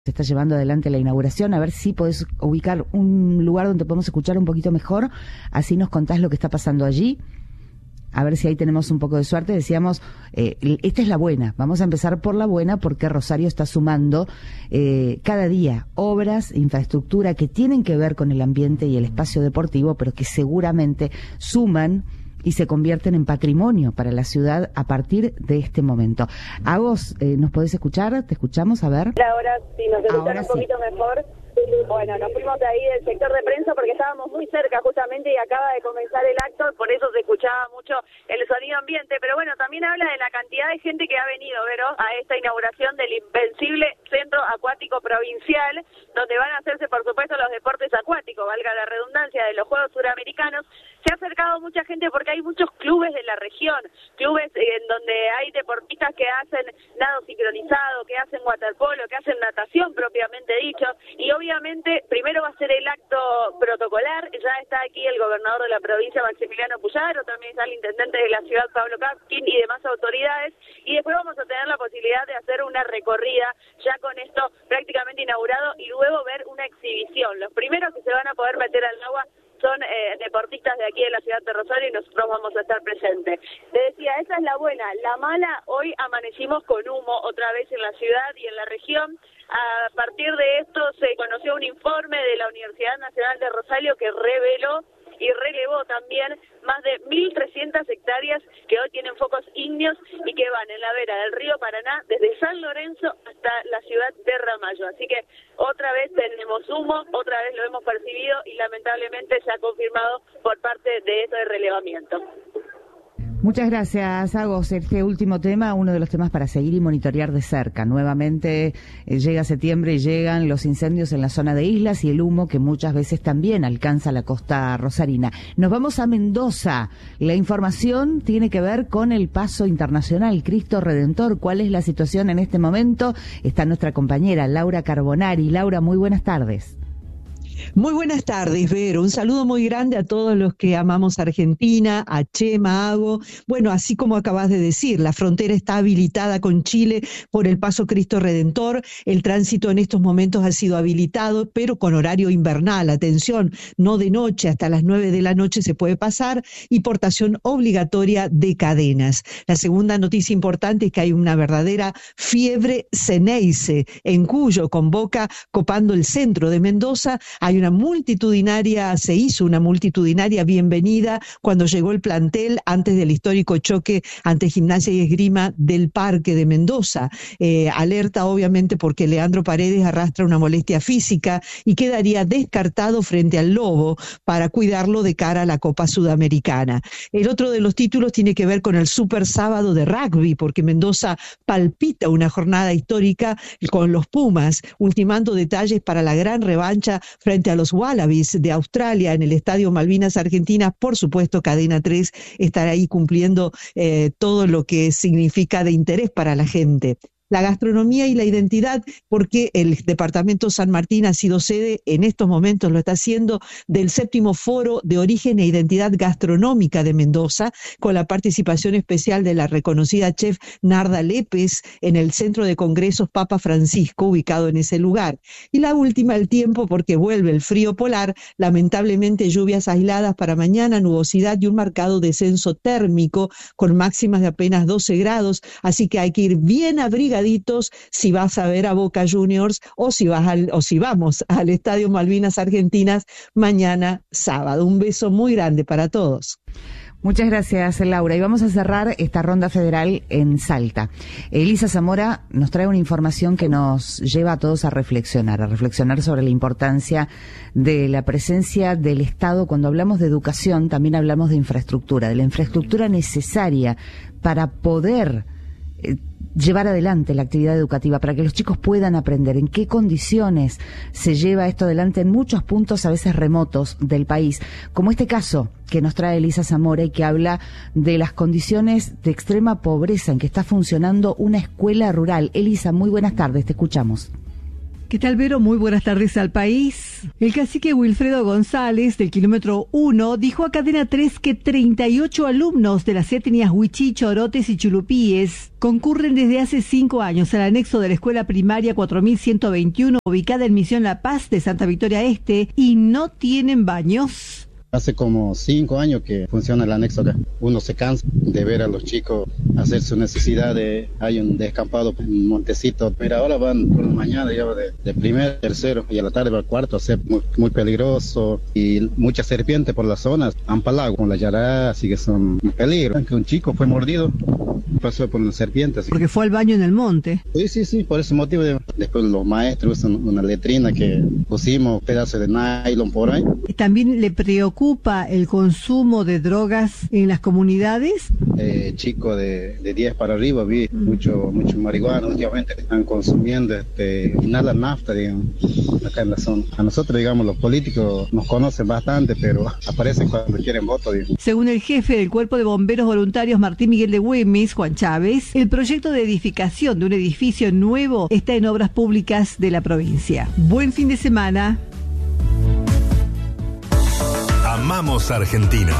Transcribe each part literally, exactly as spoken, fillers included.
Se está llevando adelante la inauguración, a ver si podés ubicar un lugar donde podemos escuchar un poquito mejor, así nos contás lo que está pasando allí, a ver si ahí tenemos un poco de suerte. Decíamos, eh, esta es la buena, vamos a empezar por la buena porque Rosario está sumando eh, cada día obras, infraestructura que tienen que ver con el ambiente y el espacio deportivo, pero que seguramente suman y se convierten en patrimonio para la ciudad a partir de este momento. A vos, eh, ¿nos podés escuchar? ¿Te escuchamos? A ver. Ahora sí, nos escuchan Ahora un sí. poquito mejor. Bueno, nos fuimos de ahí del sector de prensa porque estábamos muy cerca justamente y acaba de comenzar el acto, por eso se escuchaba mucho el sonido ambiente, pero bueno, también habla de la cantidad de gente que ha venido, Vero, a esta inauguración del invencible Centro Acuático Provincial, donde van a hacerse, por supuesto, los deportes acuáticos, valga la redundancia, de los Juegos Suramericanos. Se ha acercado mucha gente porque hay muchos clubes de la región, clubes en donde hay deportistas que hacen nado sincronizado, que hacen waterpolo, que hacen natación propiamente dicho, y obviamente primero va a ser el acto protocolar. Ya está aquí el gobernador de la provincia, Maximiliano Puyaro, también está el intendente de la ciudad, Pablo Kaskin, y demás autoridades, y después vamos a tener la posibilidad de hacer una recorrida ya con esto prácticamente inaugurado y luego ver una exhibición. Los primeros que se van a poder meter al agua son eh, deportistas de aquí de la ciudad de Rosario y nosotros vamos a estar presentes. Te decía, esa es la buena. La mala, hoy amanecimos con humo otra vez en la ciudad y en la región. A partir de esto se conoció un informe de la Universidad Nacional de Rosario que reveló y relevó también más de mil trescientas hectáreas que hoy tienen focos ígneos y que van en la vera del río Paraná desde San Lorenzo hasta la ciudad de Ramallo. Así que otra vez tenemos humo, otra vez lo hemos percibido y lamentablemente se ha confirmado por parte de esto de relevamiento. Muchas gracias, Agos. Este último tema, uno de los temas para seguir y monitorear de cerca. Nuevamente eh, llega septiembre y llegan los incendios en la zona de islas y el humo que muchas veces también alcanza la costa rosarina. Nos vamos a Mendoza. La información tiene que ver con el paso internacional Cristo Redentor. ¿Cuál es la situación en este momento? Está nuestra compañera Laura Carbonari. Laura, muy buenas tardes. Muy buenas tardes, Vero. Un saludo muy grande a todos los que amamos Argentina, a Chema, Ago. Bueno, así como acabas de decir, la frontera está habilitada con Chile por el paso Cristo Redentor. El tránsito en estos momentos ha sido habilitado, pero con horario invernal. Atención, no de noche, hasta las nueve de la noche se puede pasar y portación obligatoria de cadenas. La segunda noticia importante es que hay una verdadera fiebre Ceneice en Cuyo, convoca copando el centro de Mendoza. Hay una multitudinaria, se hizo una multitudinaria bienvenida cuando llegó el plantel antes del histórico choque ante Gimnasia y Esgrima del Parque de Mendoza. Eh, alerta obviamente porque Leandro Paredes arrastra una molestia física y quedaría descartado frente al Lobo para cuidarlo de cara a la Copa Sudamericana. El otro de los títulos tiene que ver con el Super Sábado de Rugby, porque Mendoza palpita una jornada histórica con los Pumas, ultimando detalles para la gran revancha frente a los Wallabies de Australia en el Estadio Malvinas Argentinas. Por supuesto, Cadena tres estará ahí cumpliendo eh, todo lo que significa de interés para la gente. La gastronomía y la identidad, porque el departamento San Martín ha sido sede, en estos momentos lo está haciendo, del séptimo foro de origen e identidad gastronómica de Mendoza, con la participación especial de la reconocida chef Narda Lépez en el Centro de Congresos Papa Francisco, ubicado en ese lugar. Y la última, el tiempo, porque vuelve el frío polar, lamentablemente lluvias aisladas para mañana, nubosidad y un marcado descenso térmico, con máximas de apenas doce grados, así que hay que ir bien abrigaditos si vas a ver a Boca Juniors o si vas al, o si vamos al Estadio Malvinas Argentinas mañana sábado. Un beso muy grande para todos. Muchas gracias, Laura. Y vamos a cerrar esta ronda federal en Salta. Elisa Zamora nos trae una información que nos lleva a todos a reflexionar, a reflexionar sobre la importancia de la presencia del Estado. Cuando hablamos de educación, también hablamos de infraestructura, de la infraestructura necesaria para poder eh, llevar adelante la actividad educativa, para que los chicos puedan aprender. ¿En qué condiciones se lleva esto adelante en muchos puntos, a veces remotos, del país? Como este caso que nos trae Elisa Zamora y que habla de las condiciones de extrema pobreza en que está funcionando una escuela rural. Elisa, muy buenas tardes, te escuchamos. ¿Qué tal, Vero? Muy buenas tardes al país. El cacique Wilfredo González, del kilómetro uno, dijo a Cadena tres que treinta y ocho alumnos de las etnias Huichí, Chorotes y Chulupíes concurren desde hace cinco años al anexo de la escuela primaria cuatro mil ciento veintiuno, ubicada en Misión La Paz de Santa Victoria Este, y no tienen baños. Hace como cinco años que funciona el anexo acá. Uno se cansa de ver a los chicos hacer su necesidad de... Hay un descampado, un montecito. Mira, ahora van por la mañana, ya de, de primero, tercero, y a la tarde va al cuarto, a ser muy, muy peligroso. Y muchas serpientes por las zonas, ampalago con la yará, así que son un peligro. Aunque un chico fue mordido, pasó por una serpiente. Así. Porque fue al baño en el monte. Sí, sí, sí, por ese motivo. De, después los maestros usan una letrina que pusimos, pedazos de nylon por ahí. También le preocupa ¿Preocupa el consumo de drogas en las comunidades? Eh, chicos de, de diez para arriba, vi mm. mucho, mucho marihuana últimamente que están consumiendo, este, inhalan nafta, digamos, acá en la zona. A nosotros, digamos, los políticos nos conocen bastante, pero aparecen cuando quieren voto, digamos. Según el jefe del Cuerpo de Bomberos Voluntarios Martín Miguel de Güemes, Juan Chávez, el proyecto de edificación de un edificio nuevo está en obras públicas de la provincia. Buen fin de semana. Amamos Argentina.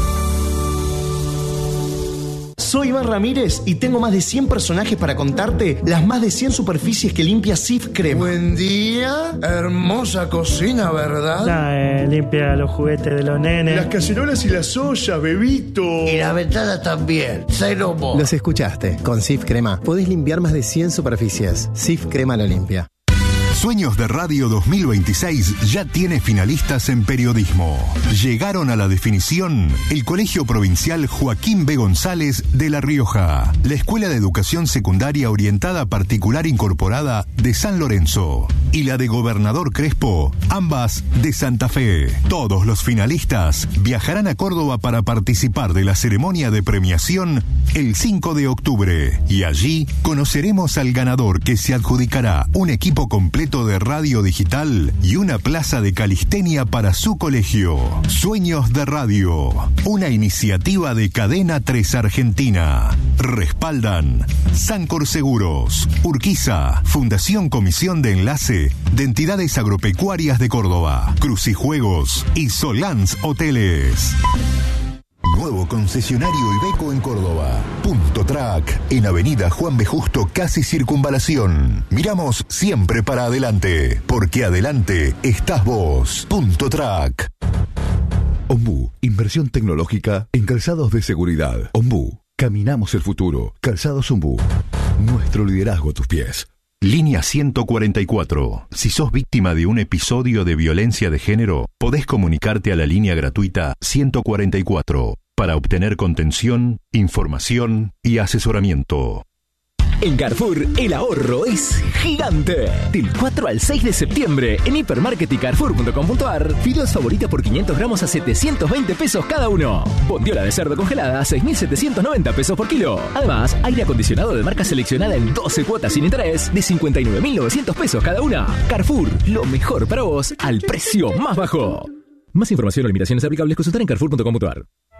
Soy Iván Ramírez y tengo más de cien personajes para contarte las más de cien superficies que limpia Cif Crema. Buen día, hermosa cocina, ¿verdad? Nah, eh, limpia los juguetes de los nenes. Las cacerolas y las ollas, bebito. Y la ventana también, cero mo. Los escuchaste, con Cif Crema podés limpiar más de cien superficies. Cif Crema lo limpia. Sueños de Radio dos mil veintiséis ya tiene finalistas en periodismo. Llegaron a la definición el Colegio Provincial Joaquín B. González de La Rioja, la Escuela de Educación Secundaria Orientada Particular Incorporada de San Lorenzo y la de Gobernador Crespo, ambas de Santa Fe. Todos los finalistas viajarán a Córdoba para participar de la ceremonia de premiación el cinco de octubre y allí conoceremos al ganador, que se adjudicará un equipo completo de radio digital y una plaza de calistenia para su colegio. Sueños de Radio, una iniciativa de Cadena tres Argentina. Respaldan Sancor Seguros, Urquiza, Fundación Comisión de Enlace de Entidades Agropecuarias de Córdoba, Crucijuegos y Solans Hoteles. Nuevo concesionario Iveco en Córdoba. Punto Track, en Avenida Juan B. Justo, casi Circunvalación. Miramos siempre para adelante, porque adelante estás vos. Punto Track. Ombú, inversión tecnológica en calzados de seguridad. Ombú, caminamos el futuro. Calzados Ombú, nuestro liderazgo a tus pies. Línea ciento cuarenta y cuatro. Si sos víctima de un episodio de violencia de género, podés comunicarte a la línea gratuita ciento cuarenta y cuatro para obtener contención, información y asesoramiento. En Carrefour, el ahorro es gigante. Del cuatro al seis de septiembre, en Hipermarket y Carrefour punto com punto ar, fideos favorita por quinientos gramos a setecientos veinte pesos cada uno. Bondiola de cerdo congelada a seis mil setecientos noventa pesos por kilo. Además, aire acondicionado de marca seleccionada en doce cuotas sin interés de cincuenta y nueve mil novecientos pesos cada una. Carrefour, lo mejor para vos al precio más bajo. Más información o limitaciones aplicables, consultar en Carrefour punto com punto ar.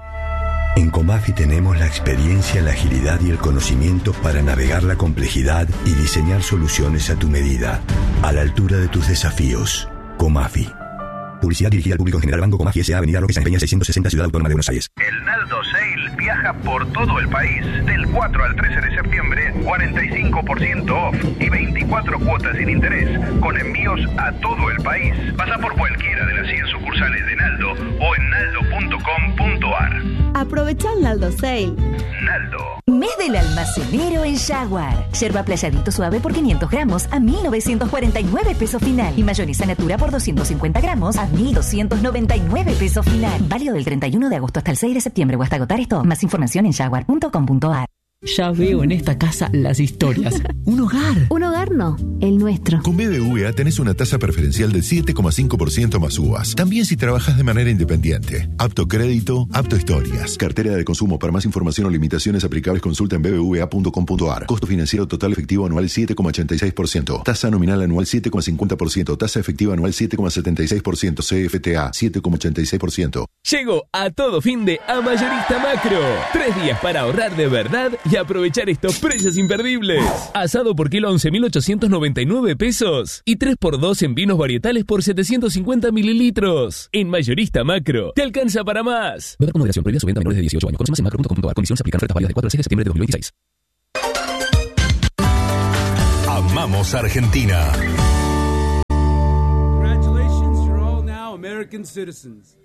En Comafi tenemos la experiencia, la agilidad y el conocimiento para navegar la complejidad y diseñar soluciones a tu medida, a la altura de tus desafíos. Comafi. Publicidad dirigida al público en general. Banco Comafi S A. Avenida Roque San Peña seiscientos sesenta, Ciudad Autónoma de Buenos Aires. El Naldo Sale viaja por todo el país. Del cuatro al trece de septiembre, cuarenta y cinco por ciento off y veinticuatro cuotas sin interés, con envíos a todo el país. Pasa por cualquiera de las cien sucursales de Naldo o en naldo punto com punto ar. Aprovecha el Naldo Sale. Naldo. Mes del almacenero en Jaguar. Yerba playadito suave por quinientos gramos a mil novecientos cuarenta y nueve pesos final. Y mayonesa natura por doscientos cincuenta gramos a mil doscientos noventa y nueve pesos final. Válido del treinta y uno de agosto hasta el seis de septiembre o hasta agotar esto. Más información en jaguar punto com punto ar. Ya veo en esta casa las historias. Un hogar. Un hogar no, el nuestro. Con B B V A tenés una tasa preferencial del siete coma cinco por ciento más U V A S. También si trabajas de manera independiente. Apto crédito, apto historias. Cartera de consumo. Para más información o limitaciones aplicables, consulta en b b v a punto com punto ar. Costo financiero total efectivo anual siete coma ochenta y seis por ciento. Tasa nominal anual siete coma cincuenta por ciento. Tasa efectiva anual siete coma setenta y seis por ciento. C F T A siete coma ochenta y seis por ciento. Llegó a todo fin de a Mayorista Macro. Tres días para ahorrar de verdad y y aprovechar estos precios imperdibles. Asado por kilo once mil ochocientos noventa y nueve pesos y tres por dos en vinos varietales por setecientos cincuenta mililitros. En Mayorista Macro, te alcanza para más. Beber con moderación, prohibida su venta a menores de dieciocho años. Conoce más en macro punto com punto a r. Condiciones aplican. Ofertas válidas del cuatro al seis de septiembre de dos mil veintiséis. Amamos Argentina. Congratulations, you're all now American citizens.